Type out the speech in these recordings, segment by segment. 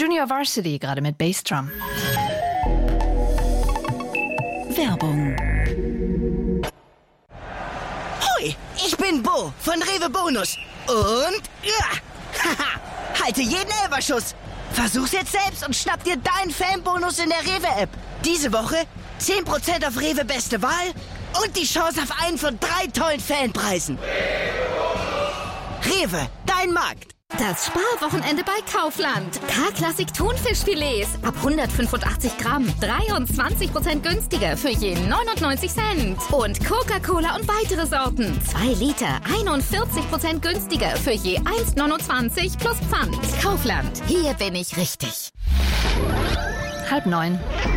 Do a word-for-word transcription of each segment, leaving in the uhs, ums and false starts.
Junior Varsity, gerade mit Bassdrum. Werbung. Hoi, ich bin Bo von Rewe Bonus. Und ja, haha, halte jeden Elferschuss. Versuch's jetzt selbst und schnapp dir deinen Fanbonus in der Rewe-App. Diese Woche zehn Prozent auf Rewe Beste Wahl und die Chance auf einen von drei tollen Fanpreisen. Rewe, dein Markt. Das Sparwochenende bei Kaufland. K-Klassik Thunfischfilets ab hundertfünfundachtzig Gramm. dreiundzwanzig Prozent günstiger für je neunundneunzig Cent. Und Coca-Cola und weitere Sorten. zwei Liter, einundvierzig Prozent günstiger für je eins neunundzwanzig plus Pfand. Kaufland, hier bin ich richtig. Halb neun.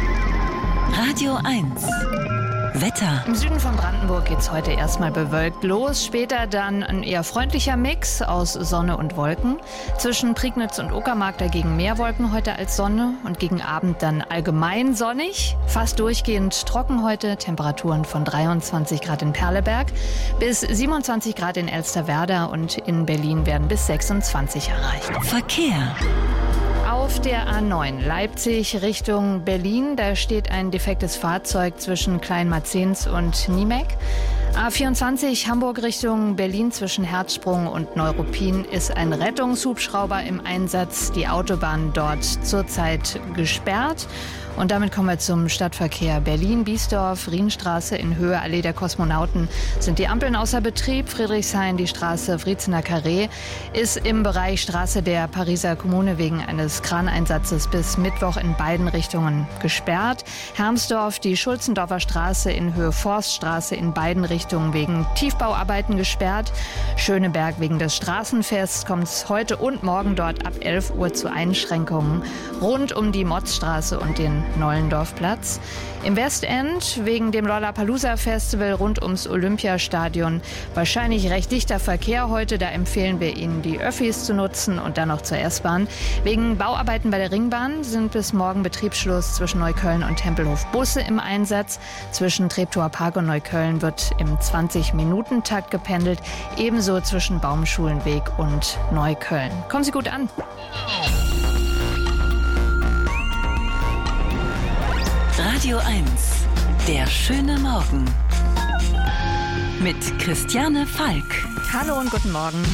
Radio eins. Wetter. Im Süden von Brandenburg geht's heute erstmal bewölkt los. Später dann ein eher freundlicher Mix aus Sonne und Wolken. Zwischen Prignitz und Uckermark dagegen mehr Wolken heute als Sonne. Und gegen Abend dann allgemein sonnig. Fast durchgehend trocken heute. Temperaturen von dreiundzwanzig Grad in Perleberg bis siebenundzwanzig Grad in Elsterwerda. Und in Berlin werden bis sechsundzwanzig erreicht. Verkehr. Auf der A neun Leipzig Richtung Berlin, da steht ein defektes Fahrzeug zwischen Kleinmarzens und Niemek. A vierundzwanzig Hamburg Richtung Berlin zwischen Herzsprung und Neuruppin ist ein Rettungshubschrauber im Einsatz. Die Autobahn dort zurzeit gesperrt. Und damit kommen wir zum Stadtverkehr. Berlin, Biesdorf, Rienstraße in Höhe Allee der Kosmonauten sind die Ampeln außer Betrieb. Friedrichshain, die Straße Wriezener Carré, ist im Bereich Straße der Pariser Kommune wegen eines Kraneinsatzes bis Mittwoch in beiden Richtungen gesperrt. Hermsdorf, die Schulzendorfer Straße in Höhe Forststraße in beiden Richtungen wegen Tiefbauarbeiten gesperrt. Schöneberg wegen des Straßenfests kommt es heute und morgen dort ab elf Uhr zu Einschränkungen rund um die Motzstraße und den Nollendorfplatz. Im Westend wegen dem Lollapalooza-Festival rund ums Olympiastadion wahrscheinlich recht dichter Verkehr heute. Da empfehlen wir Ihnen, die Öffis zu nutzen und dann noch zur S-Bahn. Wegen Bauarbeiten bei der Ringbahn sind bis morgen Betriebsschluss zwischen Neukölln und Tempelhof Busse im Einsatz. Zwischen Treptower Park und Neukölln wird im zwanzig-Minuten-Takt gependelt. Ebenso zwischen Baumschulenweg und Neukölln. Kommen Sie gut an. Radio eins. Der schöne Morgen. Mit Christiane Falk. Hallo und guten Morgen.